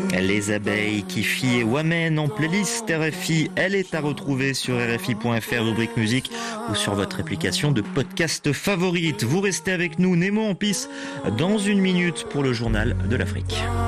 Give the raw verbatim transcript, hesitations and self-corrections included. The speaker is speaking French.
Les abeilles qui fient et Wamen en playlist R F I. Elle est à retrouver sur R F I point F R, rubrique musique, ou sur votre application de podcast favorite. Vous restez avec nous, Nemo en pisse, dans une minute pour le journal de l'Afrique.